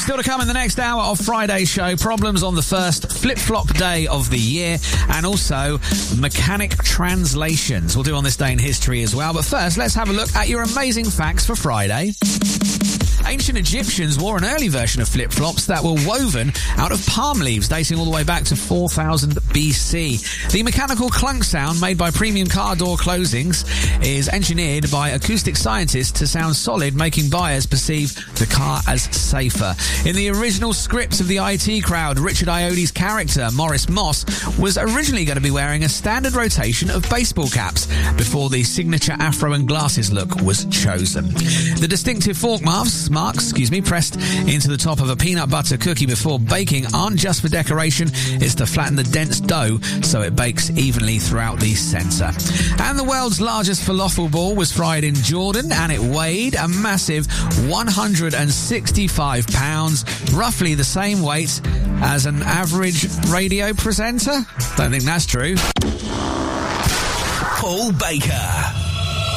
Still to come in the next hour of Friday's show, problems on the first flip-flop day of the year, and also mechanic translations. We'll do on this day in history as well. But first, let's have a look at your amazing facts for Friday. Ancient Egyptians wore an early version of flip-flops that were woven out of palm leaves, dating all the way back to 4000 BC. The mechanical clunk sound made by premium car door closings is engineered by acoustic scientists to sound solid, making buyers perceive the car as safer. In the original scripts of the IT Crowd, Richard Ayoade's character, Morris Moss, was originally going to be wearing a standard rotation of baseball caps before the signature afro and glasses look was chosen. The distinctive fork marks pressed into the top of a peanut butter cookie before baking aren't just for decoration, it's to flatten the dense dough so it bakes evenly throughout the centre. And the world's largest falafel ball was fried in Jordan, and it weighed a massive 165 pounds, roughly the same weight as an average radio presenter. Don't think that's true. Paul Baker.